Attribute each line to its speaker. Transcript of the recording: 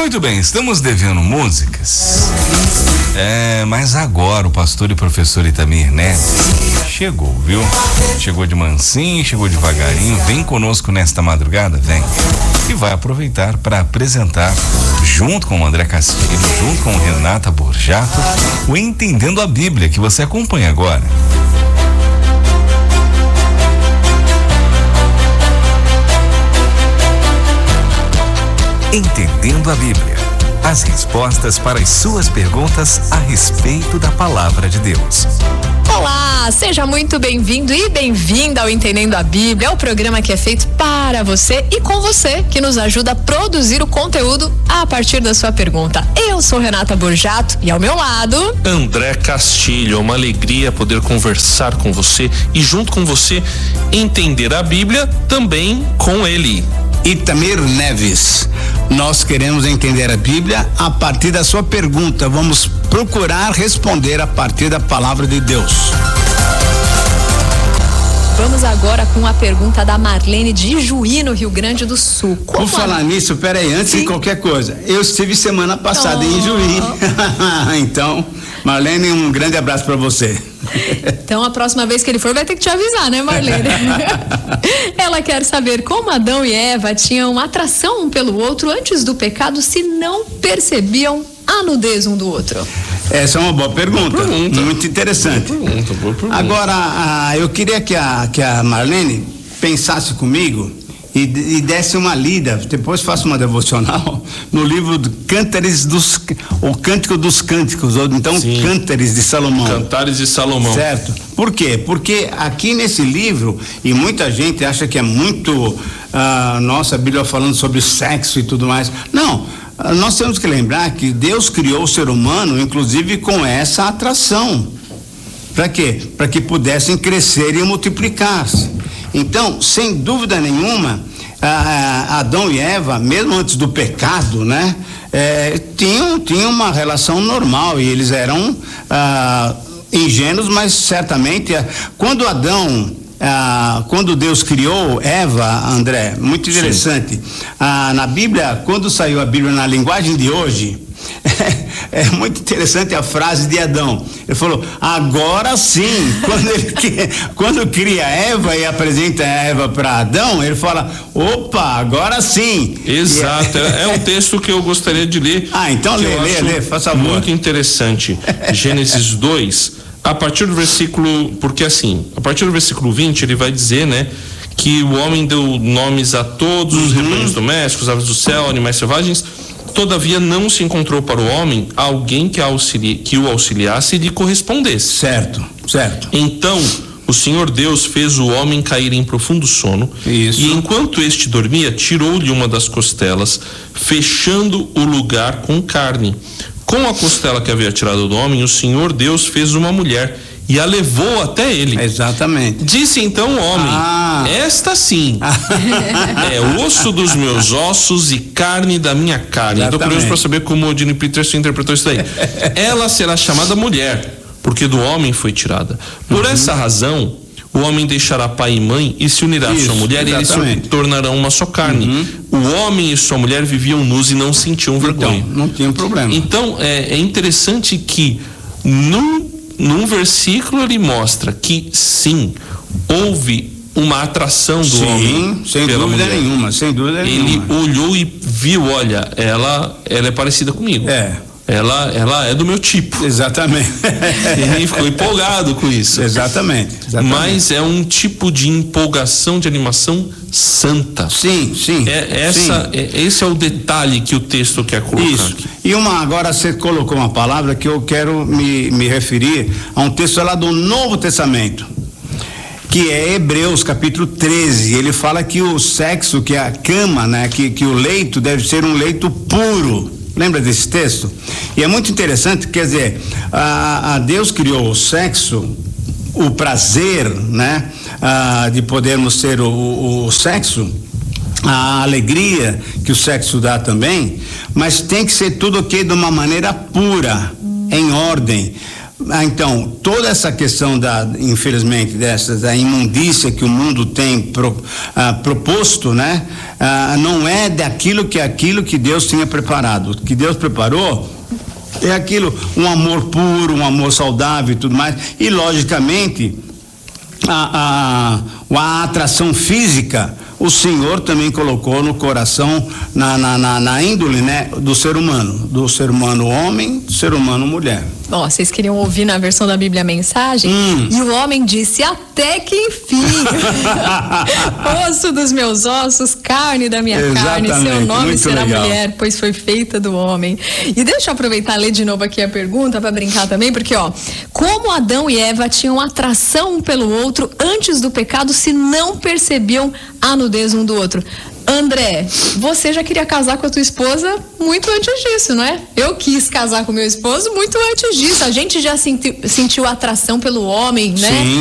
Speaker 1: Muito bem, estamos devendo músicas. Mas agora o pastor e professor Itamir Neves chegou, viu? Chegou de mansinho, chegou devagarinho. Vem conosco nesta madrugada, vem. E vai aproveitar para apresentar, junto com o André Castilho, junto com Renata Borjato, o Entendendo a Bíblia, que você acompanha agora. Entendendo a Bíblia. As respostas para as suas perguntas a respeito da Palavra de Deus.
Speaker 2: Olá, seja muito bem-vindo e bem-vinda ao Entendendo a Bíblia, é o programa que é feito para você e com você, que nos ajuda a produzir o conteúdo a partir da sua pergunta. Eu sou Renata Borjato e ao meu lado,
Speaker 3: André Castilho. É uma alegria poder conversar com você e junto com você entender a Bíblia também com ele.
Speaker 4: Itamir Neves. Nós queremos entender a Bíblia a partir da sua pergunta. Vamos procurar responder a partir da palavra de Deus.
Speaker 2: Vamos agora com a pergunta da Marlene de Juí, no Rio Grande do Sul.
Speaker 4: Por falar nisso, peraí, antes de qualquer coisa, eu estive semana passada em Juí. Então, Marlene, um grande abraço para você.
Speaker 2: Então, a próxima vez que ele for, vai ter que te avisar, né, Marlene? Ela quer saber como Adão e Eva tinham atração um pelo outro antes do pecado, se não percebiam a nudez um do outro.
Speaker 4: Essa é uma boa pergunta. Muito interessante.
Speaker 3: Boa pergunta.
Speaker 4: Agora, eu queria que a Marlene pensasse comigo e desse uma lida, depois faça uma devocional no livro do o Cântico dos Cânticos, ou então Cântares de Salomão.
Speaker 3: Cantares de Salomão.
Speaker 4: Certo. Por quê? Porque aqui nesse livro, e muita gente acha que é muito, nossa, a Bíblia falando sobre sexo e tudo mais. Não, nós temos que lembrar que Deus criou o ser humano, inclusive com essa atração. Para quê? Para que pudessem crescer e multiplicar-se. Então, sem dúvida nenhuma, Adão e Eva, mesmo antes do pecado, né, tinham uma relação normal e eles eram ingênuos, mas certamente quando quando Deus criou Eva, André, muito interessante. Na Bíblia, quando saiu a Bíblia na linguagem de hoje, é muito interessante a frase de Adão. Ele falou, agora sim. Quando cria Eva e apresenta a Eva para Adão, ele fala, opa, agora sim.
Speaker 3: Exato, é um texto que eu gostaria de ler.
Speaker 4: Então lê, faça favor.
Speaker 3: Muito interessante. Gênesis 2, a partir do versículo, porque assim, a partir do versículo 20 ele vai dizer, né, que o homem deu nomes a todos os rebanhos domésticos, aves do céu, animais selvagens. Todavia não se encontrou para o homem alguém que o auxiliasse e lhe correspondesse.
Speaker 4: Certo.
Speaker 3: Então o Senhor Deus fez o homem cair em profundo sono.
Speaker 4: Isso.
Speaker 3: E enquanto este dormia, tirou-lhe uma das costelas, fechando o lugar com carne. Com a costela que havia tirado do homem, o Senhor Deus fez uma mulher e a levou até ele.
Speaker 4: Exatamente.
Speaker 3: Disse então o homem, esta sim é osso dos meus ossos e carne da minha carne. Estou curioso para saber como o Gene Peterson interpretou isso daí. Ela será chamada mulher, porque do homem foi tirada. Por essa razão, o homem deixará pai e mãe e se unirá à sua mulher, e eles se tornarão uma só carne. O homem e sua mulher viviam nus e não sentiam vergonha.
Speaker 4: Então, não tinha problema.
Speaker 3: Então, é interessante que num versículo ele mostra que sim, houve uma atração do homem pela mulher.
Speaker 4: Sem dúvida nenhuma.
Speaker 3: Ele olhou e viu, olha, ela é parecida comigo. Ela é do meu tipo.
Speaker 4: Exatamente.
Speaker 3: Ele ficou empolgado com isso.
Speaker 4: Exatamente.
Speaker 3: Mas é um tipo de empolgação, de animação santa.
Speaker 4: Sim.
Speaker 3: Esse é o detalhe que o texto quer colocar.
Speaker 4: Isso. E agora você colocou uma palavra que eu quero me referir a um texto lá do Novo Testamento, que é Hebreus capítulo 13. Ele fala que o sexo, que a cama, né, que o leito deve ser um leito puro. Lembra desse texto? E é muito interessante, quer dizer, a Deus criou o sexo, o prazer, né, de podermos ter o sexo, a alegria que o sexo dá também, mas tem que ser tudo de uma maneira pura, em ordem. Então, toda essa questão infelizmente, da imundícia que o mundo tem proposto, né? Não é aquilo que Deus tinha preparado. O que Deus preparou é aquilo, um amor puro, um amor saudável e tudo mais. E, logicamente, a atração física, o Senhor também colocou no coração, na índole, né, do ser humano homem, do ser humano mulher.
Speaker 2: Bom, vocês queriam ouvir na versão da Bíblia a mensagem? E o homem disse, até que enfim, osso dos meus ossos, carne da minha carne, seu nome será mulher, pois foi feita do homem. E deixa eu aproveitar e ler de novo aqui a pergunta para brincar também, porque como Adão e Eva tinham atração um pelo outro antes do pecado, se não percebiam a nudez um do outro? André, você já queria casar com a tua esposa muito antes disso, não é? Eu quis casar com meu esposo muito antes disso. A gente já sentiu atração pelo homem, né?